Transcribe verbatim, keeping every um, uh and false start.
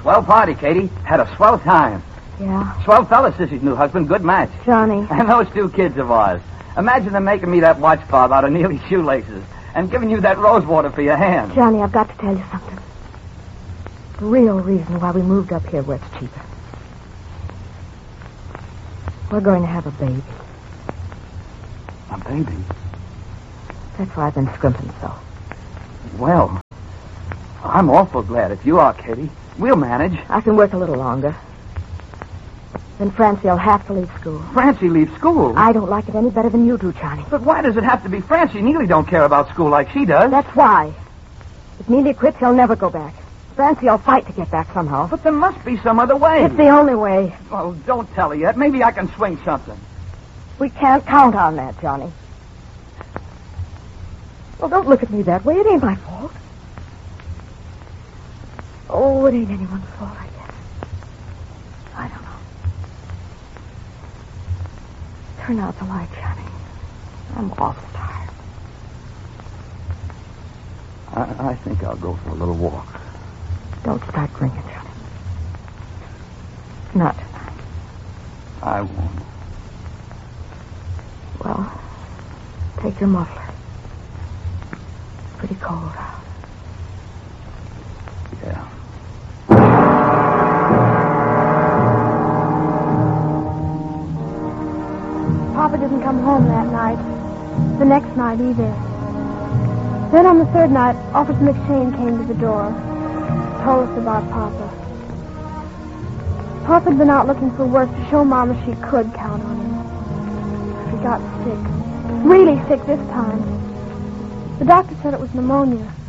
Swell party, Katie. Had a swell time. Yeah? Swell fella, Sissy's new husband. Good match. Johnny. And those two kids of ours. Imagine them making me that watch fob out of Neely's shoelaces and giving you that rose water for your hands. Johnny, I've got to tell you something. The real reason why we moved up here where it's cheaper. We're going to have a baby. A baby? That's why I've been scrimping so. Well, I'm awful glad if you are, Katie. We'll manage. I can work a little longer. Then Francie will have to leave school. Francie leaves school? I don't like it any better than you do, Johnny. But why does it have to be Francie? Neely don't care about school like she does. That's why. If Neely quits, he'll never go back. Francie will fight to get back somehow. But there must be some other way. It's the only way. Well, don't tell her yet. Maybe I can swing something. We can't count on that, Johnny. Well, don't look at me that way. It ain't my fault. Oh, it ain't anyone's fault, I guess. I don't know. Turn out the light, Johnny. I'm awful tired. I, I think I'll go for a little walk. Don't start drinking, Johnny. Not tonight. I won't. Well, take your muffler. It's pretty cold out. Yeah. Papa didn't come home that night. The next night either. Then on the third night, Officer McShane came to the door. Told us about Papa. Papa had been out looking for work to show Mama she could count on him. He got sick. Really sick this time. The doctor said it was pneumonia.